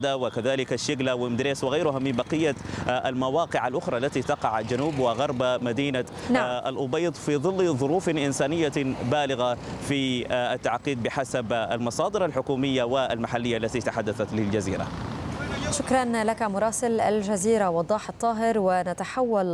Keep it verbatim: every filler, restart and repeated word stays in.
وكذلك الشقلة ومدريس وغيرها من بقية المواقع الأخرى التي تقع جنوب وغرب مدينة نعم. الأبيض في ظل ظروف إنسانية بالغة في التعقيد بحسب المصادر الحكومية والمحلية التي تحدثت للجزيرة. شكرا لك مراسل الجزيرة وضاح الطاهر. ونتحول